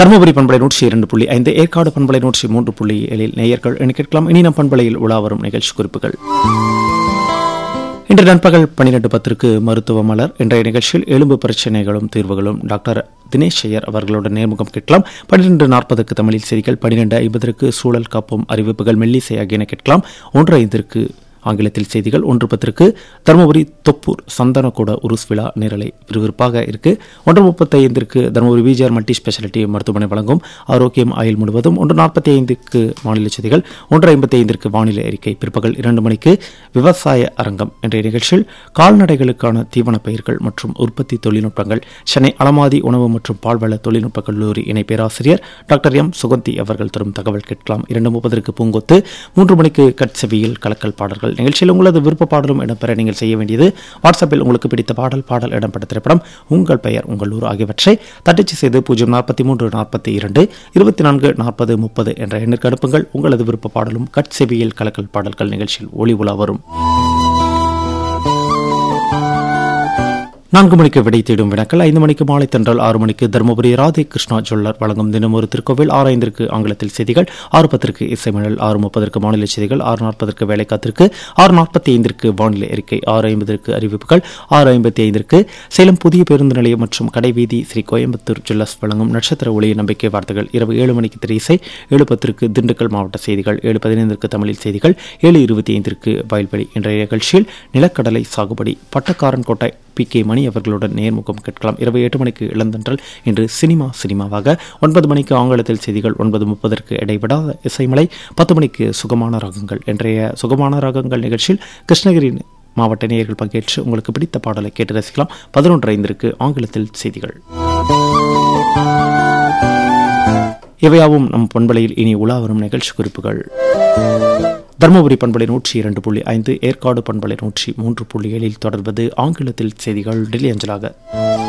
தருமபுரி பண்பலை 102.5, ஏற்காடு பண்பலை 103.7 நேயர்கள் கேட்கலாம். இனி நம் பண்பலையில் உலாவரும் நிகழ்ச்சி குறிப்புகள். இன்று நண்பகல் 12:10 மருத்துவ மலர். இன்றைய நிகழ்ச்சியில் எலும்பு பிரச்சனைகளும் தீர்வுகளும் டாக்டர் தினேஷ் ஐயர் அவர்களுடன் நேர்முகம் கேட்கலாம். 12:40 தமிழில் செய்திகள், 12:50 சூழல் காப்பும் அறிவிப்புகள், மெல்லிசை ஆகியன கேட்கலாம். 1:05 ஆங்கிலத்தில் செய்திகள், 1:10 தருமபுரி தொப்பூர் சந்தனக்கூட உருஸ் விழா நேரலை விறுவிறுப்பாக இருக்கு. 1:35 தருமபுரி விஜிஆர் மல்டி ஸ்பெஷாலிட்டி மருத்துவமனை வழங்கும் ஆரோக்கியம் ஆயுள் முழுவதும். 1:45 மாநில செய்திகள், 1:55 வானிலை அறிக்கை. பிற்பகல் 2 மணிக்கு விவசாய அரங்கம். இன்றைய நிகழ்ச்சியில் கால்நடைகளுக்கான தீவன பயிர்கள் மற்றும் உற்பத்தி தொழில்நுட்பங்கள், சென்னை அலமாதி உணவு மற்றும் பால்வள தொழில்நுட்ப கல்லூரி இணை பேராசிரியர் டாக்டர் எம் சுகந்தி அவர்கள் தரும் தகவல் கேட்கலாம். 2:30 பூங்கொத்து. 3 மணிக்கு கட்செவியில் கலக்கல் பாடல்கள். நிகழ்ச்சியில் உங்களது விருப்ப பாடலும் இடம்பெற நீங்கள் செய்ய வேண்டியது, வாட்ஸ்அப்பில் உங்களுக்கு பிடித்த பாடல் இடம்பெற்ற திரைப்படம், உங்கள் பெயர், உங்கள் ஊர் ஆகியவற்றை தட்டச்சு செய்து 043 42 24 40 30 என்ற எண்ணிற்கு அனுப்புங்கள். உங்களது விருப்ப பாடலும் கட்செவியில் கலக்கல் பாடல்கள் நிகழ்ச்சியில் ஒளி உலா வரும். 4 மணிக்கு விடை தேடும் வினாக்கள். 5 மணிக்கு மாலை தென்றல். 6 மணிக்கு தருமபுரி ராதே கிருஷ்ணா ஜுவல்லர் வழங்கும் தினம் ஒரு திருக்கோவில். 6:05 ஆங்கிலத்தில் செய்திகள், 6:10 இசைமழல், 6:30 மாநில செய்திகள், 6:40 வேலை காத்திருக்கு, 6:45 வானிலை அறிக்கை, 6:50 அறிவிப்புகள், 6:55 சேலம் புதிய பேருந்து நிலையம் மற்றும் கடைவீதி ஸ்ரீ கோயம்புத்தூர் ஜுவல்லர்ஸ் வழங்கும் நட்சத்திர ஒளிய நம்பிக்கை வார்த்தைகள். இரவு 7 மணிக்கு திரையிசை, 7:10 திண்டுக்கல் மாவட்ட செய்திகள், 7:15 தமிழில் செய்திகள், 7:25 வயல்வெளி. இன்றைய நிகழ்ச்சியில் நிலக்கடலை சாகுபடி, பட்டக்காரன் கோட்டை பி.கே. மணி அவர்களுடன் நேர்முகம் கேட்கலாம். இரவு 8 மணிக்கு இளந்தன்றல். இன்று சினிமாவாக. 9 மணிக்கு ஆங்கிலத்தில் செய்திகள், 9:30 இடைவிடாத இசைமலை, 10 மணிக்கு சுகமான ராகங்கள். இன்றைய சுகமான ராகங்கள் நிகழ்ச்சியில் கிருஷ்ணகிரி மாவட்ட நேயர்கள் பங்கேற்று உங்களுக்கு பிடித்த பாடலை கேட்டு ரசிக்கலாம். 11:05 ஆங்கிலத்தில் செய்திகள். இவையாவும் நம் பண்பலையில் இனி உலா வரும் நிகழ்ச்சி குறிப்புகள். தருமபுரி பண்பலை 102.5, ஏற்காடு பண்பலை 103.7 தொடர்வது ஆங்கிலத்தில் செய்திகள் டெல்லி அஞ்சலாக.